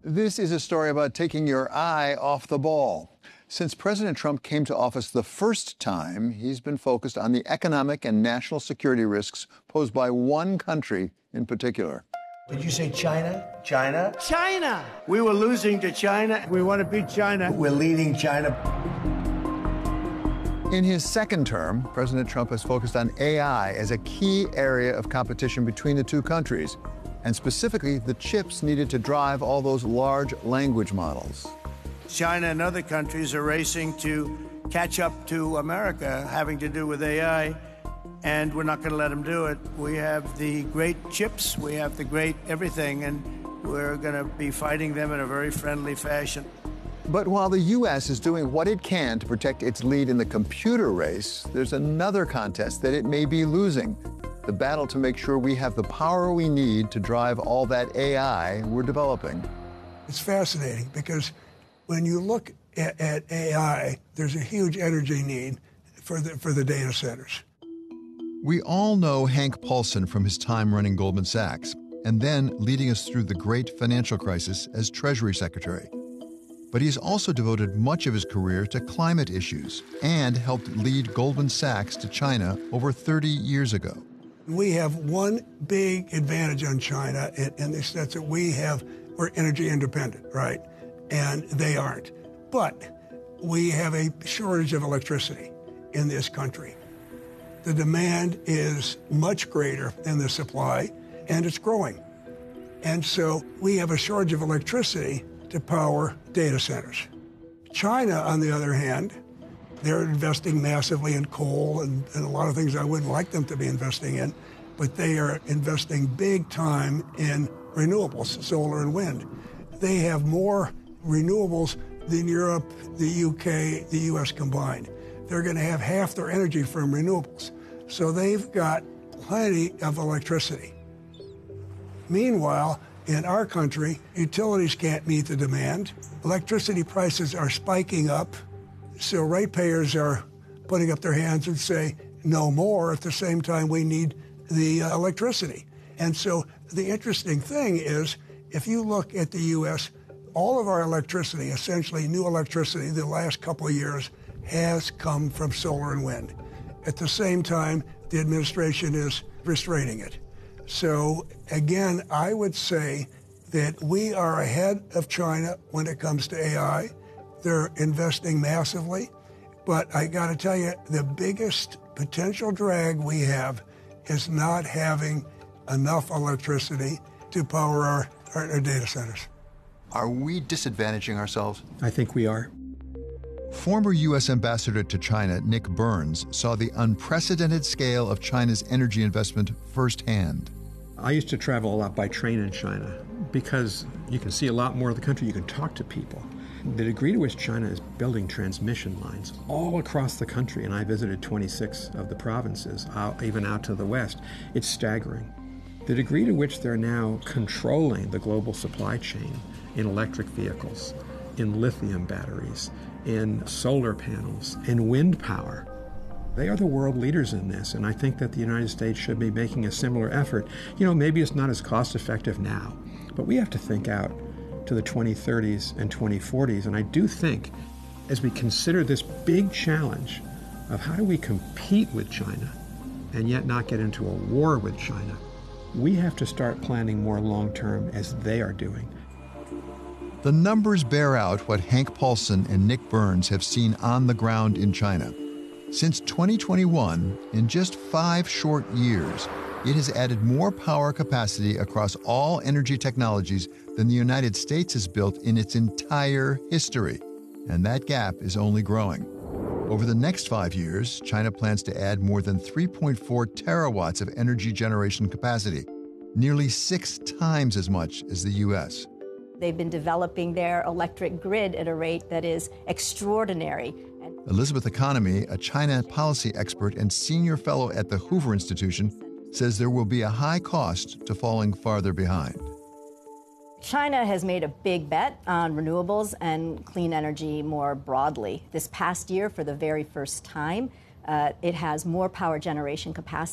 This is a story about taking your eye off the ball. Since President Trump came to office the first time, he's been focused on the economic and national security risks posed by one country in particular. Did you say China? China? China! We were losing to China. We want to beat China. We're leading China. In his second term, President Trump has focused on AI as a key area of competition between the two countries, and specifically the chips needed to drive all those large language models. China and other countries are racing to catch up to America, having to do with AI, and we're not going to let them do it. We have the great chips, we have the great everything, and we're going to be fighting them in a very friendly fashion. But while the U.S. is doing what it can to protect its lead in the computer race, there's another contest that it may be losing: the battle to make sure we have the power we need to drive all that AI we're developing. It's fascinating because when you look at AI, there's a huge energy need for the data centers. We all know Hank Paulson from his time running Goldman Sachs, and then leading us through the great financial crisis as Treasury Secretary. But he's also devoted much of his career to climate issues and helped lead Goldman Sachs to China over 30 years ago. We have one big advantage on China in the sense that we're energy independent, right? And they aren't. But we have a shortage of electricity in this country. The demand is much greater than the supply, and it's growing. And so we have a shortage of electricity to power data centers. China, on the other hand, they're investing massively in coal and a lot of things I wouldn't like them to be investing in, but they are investing big time in renewables, solar and wind. They have more renewables than Europe, the UK, the US combined. They're going to have half their energy from renewables. So they've got plenty of electricity. Meanwhile, in our country, utilities can't meet the demand. Electricity prices are spiking up, so ratepayers are putting up their hands and say, no more. At the same time, we need the electricity. And so the interesting thing is, if you look at the U.S., all of our electricity, essentially new electricity, the last couple of years has come from solar and wind. At the same time, the administration is restraining it. So again, I would say that we are ahead of China when it comes to AI. They're investing massively. But I got to tell you, the biggest potential drag we have is not having enough electricity to power our data centers. Are we disadvantaging ourselves? I think we are. Former U.S. Ambassador to China, Nick Burns, saw the unprecedented scale of China's energy investment firsthand. I used to travel a lot by train in China because you can see a lot more of the country, you can talk to people. The degree to which China is building transmission lines all across the country, and I visited 26 of the provinces, even out to the west, it's staggering. The degree to which they're now controlling the global supply chain in electric vehicles, in lithium batteries, in solar panels, in wind power. They are the world leaders in this, and I think that the United States should be making a similar effort. You know, maybe it's not as cost-effective now, but we have to think out to the 2030s and 2040s, and I do think, as we consider this big challenge of how do we compete with China and yet not get into a war with China, we have to start planning more long-term as they are doing. The numbers bear out what Hank Paulson and Nick Burns have seen on the ground in China. Since 2021, in just 5 short years, it has added more power capacity across all energy technologies than the United States has built in its entire history. And that gap is only growing. Over the next 5 years, China plans to add more than 3.4 terawatts of energy generation capacity, nearly 6 times as much as the U.S. They've been developing their electric grid at a rate that is extraordinary. Elizabeth Economy, a China policy expert and senior fellow at the Hoover Institution, says there will be a high cost to falling farther behind. China has made a big bet on renewables and clean energy more broadly. This past year, for the very first time, it has more power generation capacity